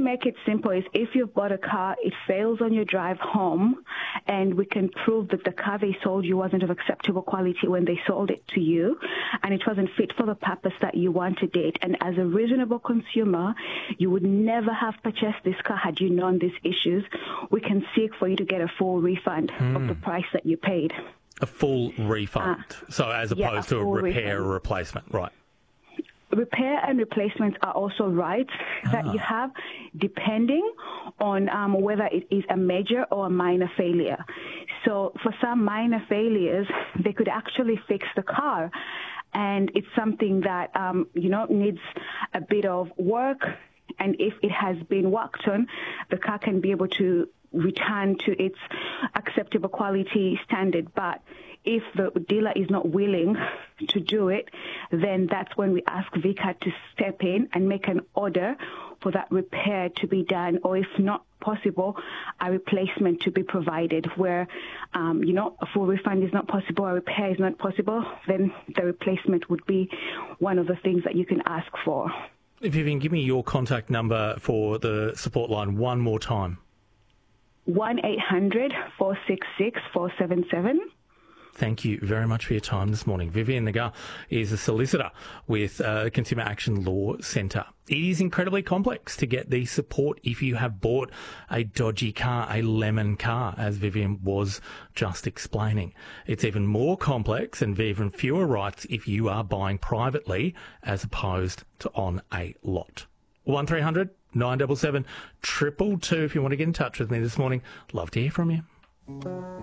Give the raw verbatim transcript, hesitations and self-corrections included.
make it simple is if you've bought a car, it fails on your drive home, and we can prove that the car they sold you wasn't of acceptable quality when they sold it to you, and it wasn't fit for the purpose that you wanted it. And as a reasonable consumer, you would never have purchased this car had you known these issues. We can seek for you to get a full refund mm. of the price that you paid. A full refund. Uh, so as opposed yeah, a to a repair refund. or replacement, right? Repair and replacements are also rights ah. that you have depending on um, whether it is a major or a minor failure. So for some minor failures, they could actually fix the car. And it's something that, um, you know, needs a bit of work. And if it has been worked on, the car can be able to return to its acceptable quality standard. But if the dealer is not willing to do it, then that's when we ask Vicar to step in and make an order for that repair to be done, or if not possible, a replacement to be provided where, um, you know, a full refund is not possible, a repair is not possible, then the replacement would be one of the things that you can ask for. Vivian, give me your contact number for the support line one more time. one eight hundred four six six four seven seven. Thank you very much for your time this morning. Vivian Nagar is a solicitor with uh, Consumer Action Law Centre. It is incredibly complex to get the support if you have bought a dodgy car, a lemon car, as Vivian was just explaining. It's even more complex and even fewer rights if you are buying privately as opposed to on a lot. one three hundred nine seven seven two two two if you want to get in touch with me this morning. Love to hear from you.